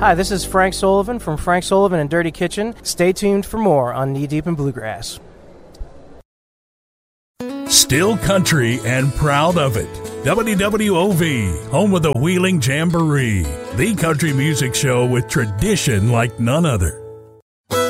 Hi, this is Frank Sullivan from Frank Sullivan and Dirty Kitchen. Stay tuned for more on Knee Deep in Bluegrass. Still country and proud of it. WWOV, home of the Wheeling Jamboree, the country music show with tradition like none other.